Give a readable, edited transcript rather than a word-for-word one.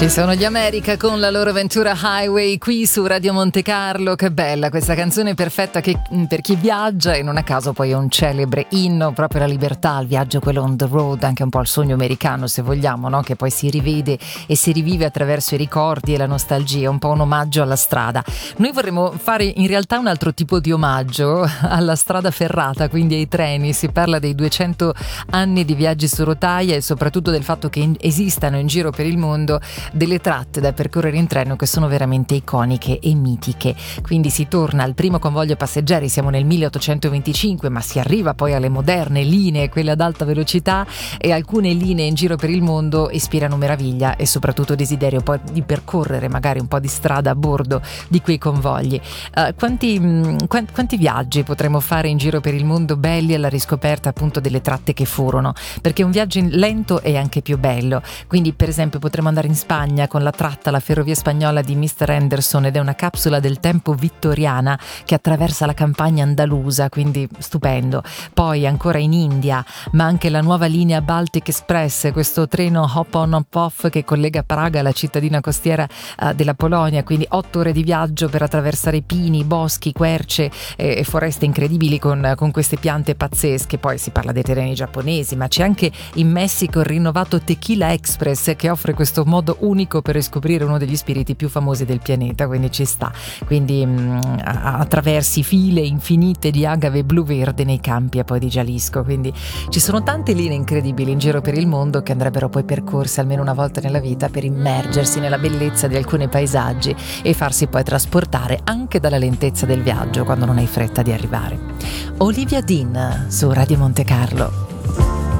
Ci sono gli America con la loro Ventura Highway qui su Radio Monte Carlo. Che bella questa canzone, perfetta per chi viaggia, e non a caso poi è un celebre inno proprio alla libertà, al viaggio, quello on the road, anche un po' il sogno americano se vogliamo, no? Che poi si rivede e si rivive attraverso i ricordi e la nostalgia, un po' un omaggio alla strada. Noi vorremmo fare in realtà un altro tipo di omaggio alla strada ferrata, quindi ai treni. Si parla dei 200 anni di viaggi su rotaia e soprattutto del fatto che esistano in giro per il mondo delle tratte da percorrere in treno che sono veramente iconiche e mitiche. Quindi si torna al primo convoglio passeggeri, siamo nel 1825, ma si arriva poi alle moderne linee, quelle ad alta velocità, e alcune linee in giro per il mondo ispirano meraviglia e soprattutto desiderio poi di percorrere magari un po' di strada a bordo di quei convogli. Quanti viaggi potremmo fare in giro per il mondo belli alla riscoperta appunto delle tratte che furono, perché un viaggio lento è anche più bello. Quindi per esempio potremmo andare in Spagna con la tratta La ferrovia spagnola di Mr. Anderson, ed è una capsula del tempo vittoriana che attraversa la campagna andalusa, quindi stupendo. Poi ancora in India, ma anche la nuova linea Baltic Express, questo treno hop on hop off che collega Praga alla cittadina costiera della Polonia, quindi 8 ore di viaggio per attraversare pini, boschi, querce e foreste incredibili con queste piante pazzesche. Poi si parla dei terreni giapponesi, ma c'è anche in Messico il rinnovato Tequila Express che offre questo modo unico per riscoprire uno degli spiriti più famosi del pianeta, quindi ci sta. Quindi attraversi file infinite di agave blu-verde nei campi e poi di Jalisco, quindi ci sono tante linee incredibili in giro per il mondo che andrebbero poi percorse almeno una volta nella vita per immergersi nella bellezza di alcuni paesaggi e farsi poi trasportare anche dalla lentezza del viaggio quando non hai fretta di arrivare. Olivia Dean su Radio Monte Carlo.